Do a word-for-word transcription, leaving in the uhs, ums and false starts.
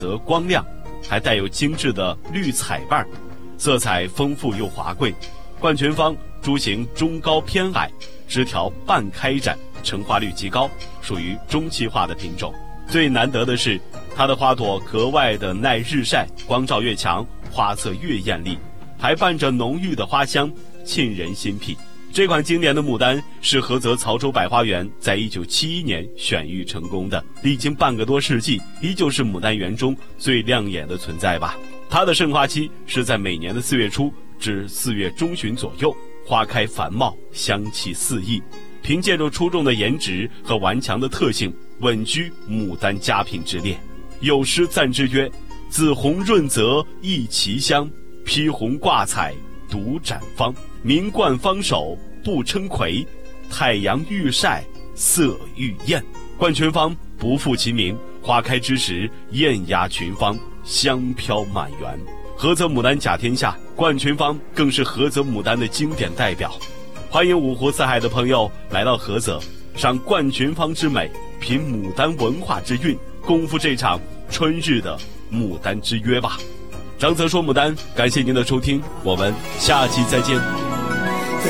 泽光亮，还带有精致的绿彩瓣，色彩丰富又华贵。冠群芳株型中高偏矮，枝条半开展，成花率极高，属于中期花的品种。最难得的是，它的花朵格外的耐日晒，光照越强，花色越艳丽，还伴着浓郁的花香，沁人心脾。这款经典的牡丹是菏泽曹州百花园在一九七一年选育成功的，历经半个多世纪，依旧是牡丹园中最亮眼的存在吧。它的盛花期是在每年的四月初至四月中旬左右，花开繁茂，香气四溢。凭借着出众的颜值和顽强的特性，稳居牡丹佳品之列。有诗赞之曰：紫红润泽一奇香，披红挂彩独展芳。名冠芳手不称魁，太阳欲晒色欲艳。冠群芳不负其名，花开之时艳压群芳，香飘满园。菏泽牡丹甲天下，冠群芳更是菏泽牡丹的经典代表。欢迎五湖四海的朋友来到菏泽，赏冠群芳之美，品牡丹文化之韵，共赴这场春日的牡丹之约吧。张泽说牡丹，感谢您的收听，我们下期再见。